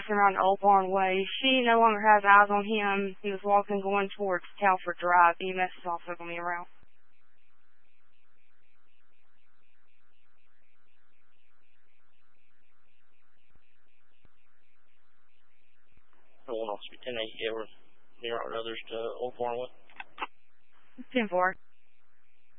walking around Old Barn Way. She no longer has eyes on him. He was walking going towards Telford Drive. EMS is also going to be around. One off 10-8, Edward. There are others to Old Barn Way. 10-4.